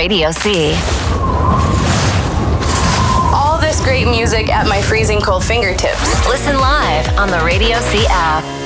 Radio C. All this great music at my freezing cold fingertips. Listen live on the Radio C app.